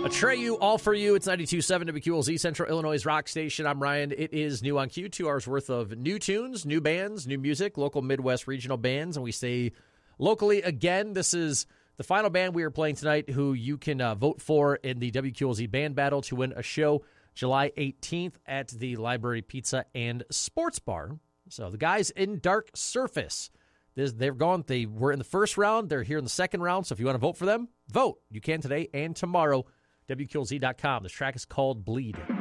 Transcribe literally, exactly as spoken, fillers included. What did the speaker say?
Atreyu, all for you. It's ninety-two point seven W Q L Z, Central Illinois' rock station. I'm Ryan. It is New on Q, two hours worth of new tunes, new bands, new music, local Midwest regional bands, and we stay locally again. This is the final band we are playing tonight, who you can uh, vote for in the W Q L Z Band Battle to win a show July eighteenth at the Library Pizza and Sports Bar. So the guys in Dark Surface, they've gone. They were in the first round. They're here in the second round. So if you want to vote for them, vote. You can today and tomorrow. W Q L Z dot com. This track is called Bleed.